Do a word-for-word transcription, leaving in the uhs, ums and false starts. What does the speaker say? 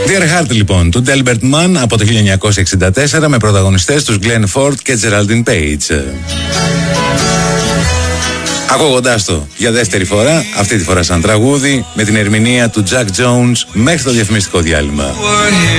Dear Heart λοιπόν, του Delbert Mann από το χίλια εννιακόσια εξήντα τέσσερα, με πρωταγωνιστές τους Glenn Ford και Geraldine Page. Ακούγοντάς το για δεύτερη φορά, αυτή τη φορά σαν τραγούδι, με την ερμηνεία του Jack Jones, μέχρι το διαφημιστικό διάλειμμα.